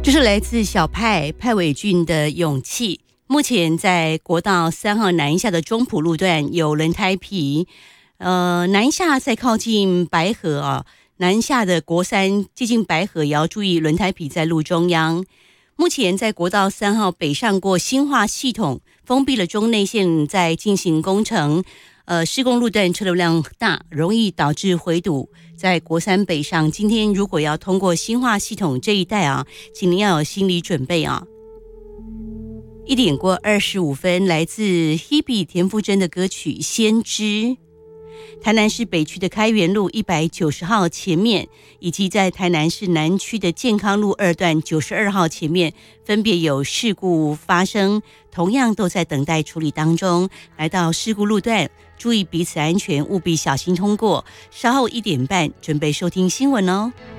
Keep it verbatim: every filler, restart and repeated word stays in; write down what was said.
这是来自小派派伟俊的勇气。目前在国道三号南下的中埔路段有轮胎皮，呃，南下在靠近白河啊，南下的国三接近白河也要注意轮胎皮在路中央。目前在国道三号北上过新化系统封闭了中内线在进行工程，呃，施工路段车流量大，容易导致回堵。在国三北上，今天如果要通过新化系统这一带啊，请您要有心理准备啊。一点过二十五分，来自 Hebe 田馥甄的歌曲《先知》。台南市北区的开元路一百九十号前面，以及在台南市南区的健康路二段九十二号前面，分别有事故发生，同样都在等待处理当中。来到事故路段，注意彼此安全，务必小心通过。稍后一点半准备收听新闻哦。